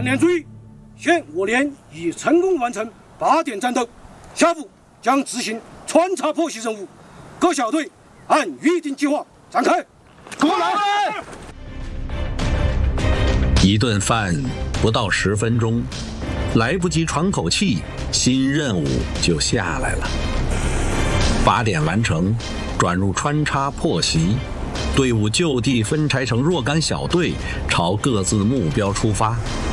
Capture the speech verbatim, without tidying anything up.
连注意，现我连已成功完成八点战斗，下步将执行穿插破袭任务，各小队按预定计划展开。 过来！ 一顿饭不到十分钟，来不及喘口气，新任务就下来了。八点完成，转入穿插破袭，队伍就地分拆成若干小队，朝各自目标出发。